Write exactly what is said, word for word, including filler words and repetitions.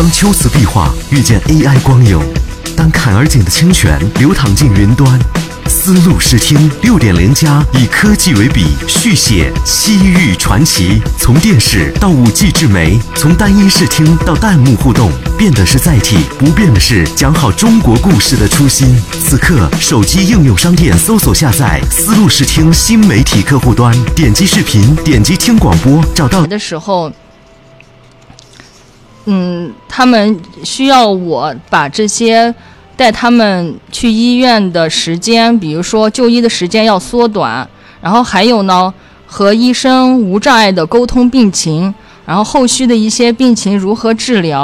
当秋瓷壁画遇见 A I 光影，当坎儿井的清泉流淌进云端，丝路视听 六点零 加以科技为笔，续写西域传奇。从电视到 五 G 智媒，从单音视听到弹幕互动，变的是载体，不变的是讲好中国故事的初心。此刻，手机应用商店搜索下载丝路视听新媒体客户端，点击视频，点击听广播，找到的时候。嗯，他们需要我把这些带他们去医院的时间，比如说就医的时间要缩短，然后还有呢，和医生无障碍的沟通病情，然后后续的一些病情如何治疗。